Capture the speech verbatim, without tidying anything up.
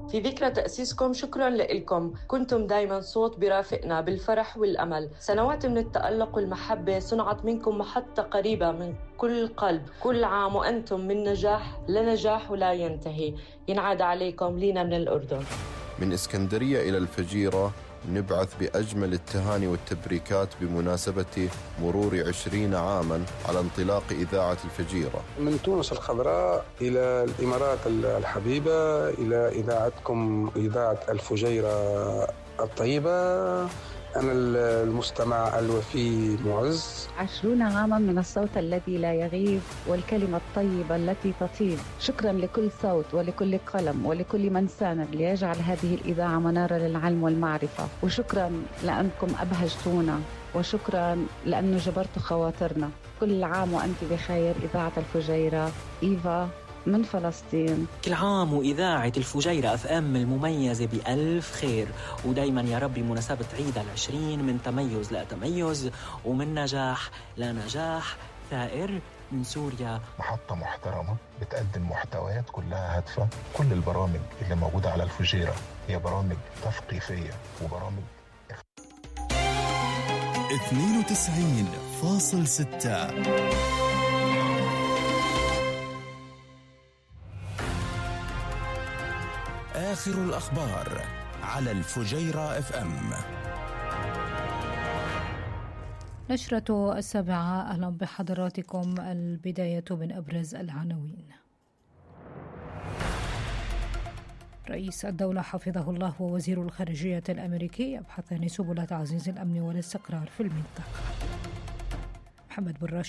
في ذكرى تأسيسكم شكراً لكم، كنتم دايماً صوت برافقنا بالفرح والأمل. سنوات من التألق والمحبة صنعت منكم محطة قريبة من كل قلب. كل عام وأنتم من نجاح لنجاح ولا ينتهي. ينعاد عليكم لينا من الأردن. من إسكندرية إلى الفجيرة نبعث بأجمل التهاني والتبريكات بمناسبة مرور عشرين عاماً على انطلاق إذاعة الفجيرة. من تونس الخضراء إلى الإمارات الحبيبة، إلى إذاعتكم إذاعة الفجيرة الطيبة. أنا المستمع الوفي معز. عشرون عاما من الصوت الذي لا يغيب والكلمة الطيبة التي تطيب. شكرا لكل صوت ولكل قلم ولكل من ساند ليجعل هذه الإذاعة منارة للعلم والمعرفة. وشكرا لأنكم أبهجتونا، وشكرا لأنه جبرتوا خواطرنا. كل عام وأنت بخير إذاعة الفجيرة. إيفا من فلسطين. كل عام وإذاعة الفجيرة أف أم المميزة بألف خير، ودايما يا رب مناسبة عيد العشرين من تميز لتميز ومن نجاح لنجاح. ثائر من سوريا. محطة محترمة بتقدم محتويات كلها هادفة. كل البرامج اللي موجودة على الفجيرة هي برامج تثقيفية وبرامج اثنين وتسعين فاصل ستة. آخر الأخبار على الفجيرة اف ام. نشرة السابعة، أهلا بحضراتكم. البداية من أبرز العناوين. رئيس الدولة حفظه الله ووزير الخارجية الأمريكي يبحثان سبل تعزيز الأمن والاستقرار في المنطقة. محمد بن راشد